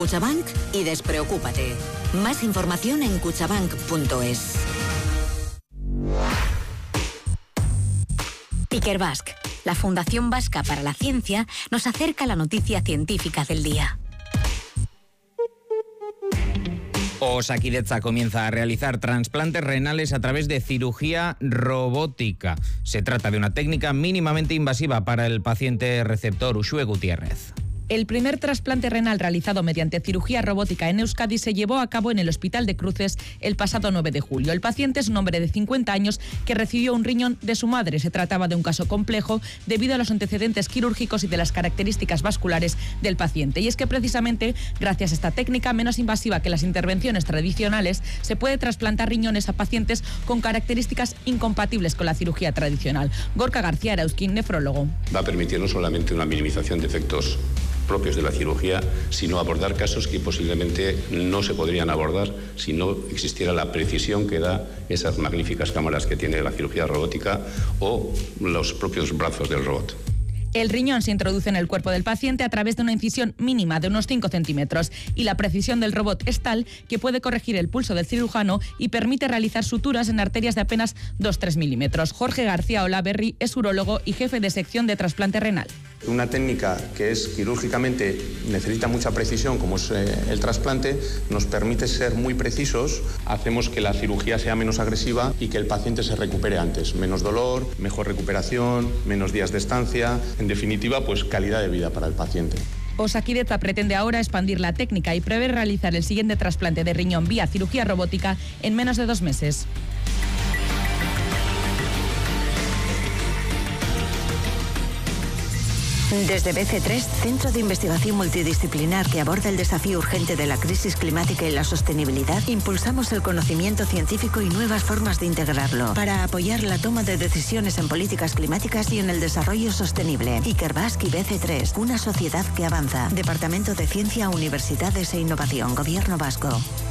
Cuchabank y despreocúpate. Más información en cuchabank.es. Ikerbasque, la Fundación Vasca para la Ciencia, nos acerca a la noticia científica del día. Osakidetza comienza a realizar trasplantes renales a través de cirugía robótica. Se trata de una técnica mínimamente invasiva para el paciente receptor. Uxue Gutiérrez. El primer trasplante renal realizado mediante cirugía robótica en Euskadi se llevó a cabo en el Hospital de Cruces el pasado 9 de julio. El paciente es un hombre de 50 años que recibió un riñón de su madre. Se trataba de un caso complejo debido a los antecedentes quirúrgicos y de las características vasculares del paciente. Y es que precisamente gracias a esta técnica menos invasiva que las intervenciones tradicionales se puede trasplantar riñones a pacientes con características incompatibles con la cirugía tradicional. Gorka García Arauzkin, nefrólogo. Va a permitir no solamente una minimización de efectos propios de la cirugía, sino abordar casos que posiblemente no se podrían abordar si no existiera la precisión que da esas magníficas cámaras que tiene la cirugía robótica o los propios brazos del robot. El riñón se introduce en el cuerpo del paciente a través de una incisión mínima de unos 5 centímetros y la precisión del robot es tal que puede corregir el pulso del cirujano y permite realizar suturas en arterias de apenas 2-3 milímetros. Jorge García Olaberri es urólogo y jefe de sección de trasplante renal. Una técnica que es quirúrgicamente necesita mucha precisión, como es el trasplante, nos permite ser muy precisos, hacemos que la cirugía sea menos agresiva y que el paciente se recupere antes. Menos dolor, mejor recuperación, menos días de estancia, en definitiva, pues calidad de vida para el paciente. Osakidetza pretende ahora expandir la técnica y prevé realizar el siguiente trasplante de riñón vía cirugía robótica en menos de 2 meses. Desde BC3, Centro de Investigación Multidisciplinar que aborda el desafío urgente de la crisis climática y la sostenibilidad, impulsamos el conocimiento científico y nuevas formas de integrarlo para apoyar la toma de decisiones en políticas climáticas y en el desarrollo sostenible. Ikerbasque y BC3, una sociedad que avanza. Departamento de Ciencia, Universidades e Innovación, Gobierno Vasco.